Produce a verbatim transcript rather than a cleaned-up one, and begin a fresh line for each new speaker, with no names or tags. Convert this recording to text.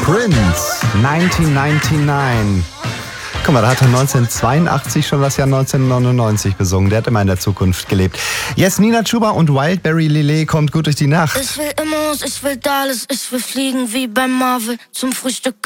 Prince, neunzehnhundertneunundneunzig. Guck mal, da hat er neunzehnhundertzweiundachtzig schon das Jahr neunzehnhundertneunundneunzig besungen. Der hat immer in der Zukunft gelebt. Jetzt Nina Chuba und Wildberry Lillet kommt gut durch die Nacht.
Ich will Immos, ich will Dallas, ich will fliegen wie bei Marvel zum Frühstück.